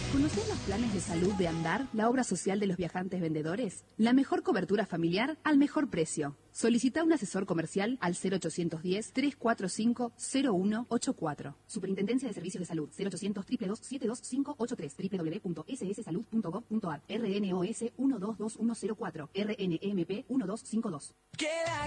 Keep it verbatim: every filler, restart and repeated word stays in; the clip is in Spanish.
¿Conocés los planes de salud de Andar, la obra social de los viajantes vendedores? La mejor cobertura familiar al mejor precio. Solicita un asesor comercial al cero ochocientos diez, trescientos cuarenta y cinco, cero uno ochenta y cuatro. Superintendencia de Servicios de Salud cero ochocientos, dos dos dos, siete dos cinco ocho tres, doble u doble u doble u punto ese ese salud punto gov punto ar, R N O S uno dos dos uno cero cuatro, R N E M P uno dos cinco dos.